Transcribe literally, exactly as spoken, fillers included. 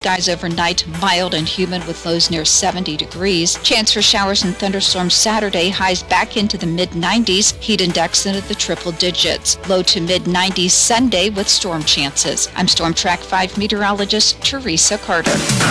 skies overnight, mild and humid with lows near seventy degrees. Chance for showers and thunderstorms Saturday, highs back into the mid nineties, heat index into the triple digits. Low to mid nineties Sunday with storm chances. I'm Storm Track five meteorologist Teresa Carter.